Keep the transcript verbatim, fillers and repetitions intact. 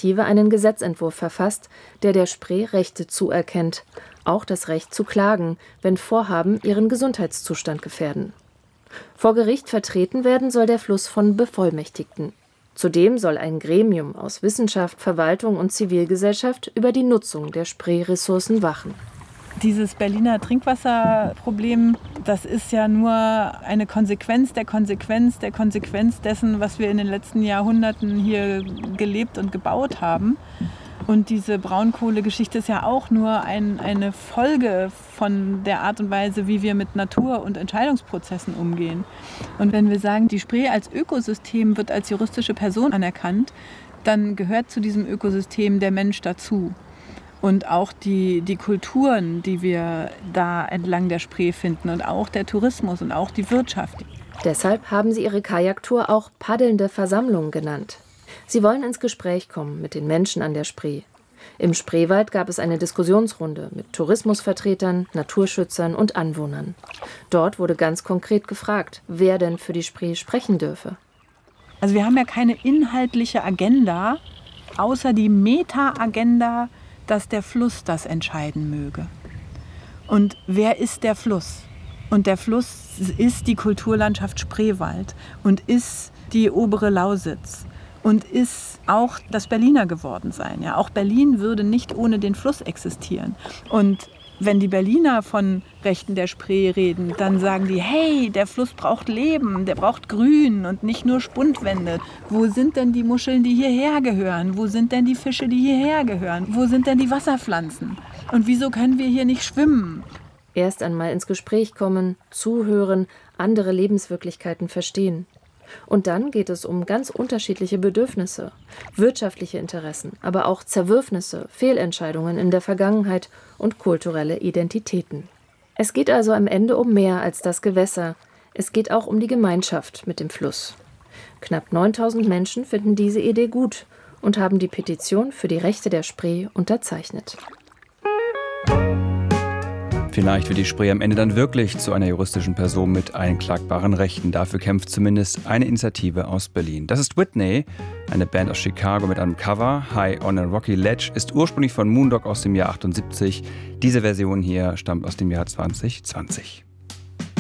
Initiative einen Gesetzentwurf verfasst, der der Spree Rechte zuerkennt, auch das Recht zu klagen, wenn Vorhaben ihren Gesundheitszustand gefährden. Vor Gericht vertreten werden soll der Fluss von Bevollmächtigten. Zudem soll ein Gremium aus Wissenschaft, Verwaltung und Zivilgesellschaft über die Nutzung der Spreeressourcen wachen. Dieses Berliner Trinkwasserproblem, das ist ja nur eine Konsequenz der Konsequenz der Konsequenz dessen, was wir in den letzten Jahrhunderten hier gelebt und gebaut haben. Und diese Braunkohlegeschichte ist ja auch nur ein, eine Folge von der Art und Weise, wie wir mit Natur und Entscheidungsprozessen umgehen. Und wenn wir sagen, die Spree als Ökosystem wird als juristische Person anerkannt, dann gehört zu diesem Ökosystem der Mensch dazu. Und auch die, die Kulturen, die wir da entlang der Spree finden und auch der Tourismus und auch die Wirtschaft. Deshalb haben sie ihre Kajaktour auch paddelnde Versammlung genannt. Sie wollen ins Gespräch kommen mit den Menschen an der Spree. Im Spreewald gab es eine Diskussionsrunde mit Tourismusvertretern, Naturschützern und Anwohnern. Dort wurde ganz konkret gefragt, wer denn für die Spree sprechen dürfe. Also wir haben ja keine inhaltliche Agenda, außer die Meta-Agenda, dass der Fluss das entscheiden möge. Und wer ist der Fluss? Und der Fluss ist die Kulturlandschaft Spreewald und ist die obere Lausitz und ist auch das Berliner geworden sein. Ja, auch Berlin würde nicht ohne den Fluss existieren. Und wenn die Berliner von Rechten der Spree reden, dann sagen die, hey, der Fluss braucht Leben, der braucht Grün und nicht nur Spundwände. Wo sind denn die Muscheln, die hierher gehören? Wo sind denn die Fische, die hierher gehören? Wo sind denn die Wasserpflanzen? Und wieso können wir hier nicht schwimmen? Erst einmal ins Gespräch kommen, zuhören, andere Lebenswirklichkeiten verstehen. Und dann geht es um ganz unterschiedliche Bedürfnisse, wirtschaftliche Interessen, aber auch Zerwürfnisse, Fehlentscheidungen in der Vergangenheit und kulturelle Identitäten. Es geht also am Ende um mehr als das Gewässer. Es geht auch um die Gemeinschaft mit dem Fluss. Knapp neuntausend Menschen finden diese Idee gut und haben die Petition für die Rechte der Spree unterzeichnet. Vielleicht wird die Spree am Ende dann wirklich zu einer juristischen Person mit einklagbaren Rechten. Dafür kämpft zumindest eine Initiative aus Berlin. Das ist Whitney, eine Band aus Chicago mit einem Cover. High on a Rocky Ledge ist ursprünglich von Moondog aus dem Jahr achtundsiebzig. Diese Version hier stammt aus dem Jahr zwanzig zwanzig.